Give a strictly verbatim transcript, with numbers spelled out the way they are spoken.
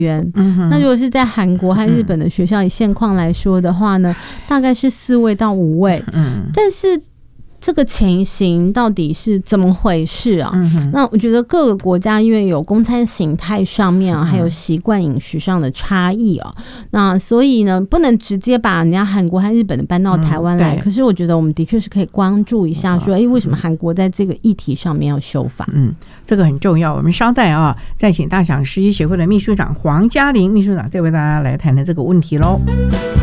嗯、那如果是在韩国和日本的学校以现况来说的话呢、嗯、大概是四位到五位、嗯、但是这个情形到底是怎么回事啊、嗯、那我觉得各个国家因为有供餐形态上面啊，还有习惯饮食上的差异啊，那所以呢不能直接把人家韩国和日本的搬到台湾来、嗯、可是我觉得我们的确是可以关注一下说，哎，为什么韩国在这个议题上面要修法？ 嗯，这个很重要。我们稍待啊，再请大想食医协会的秘书长黄嘉玲秘书长再为大家来谈谈这个问题咯。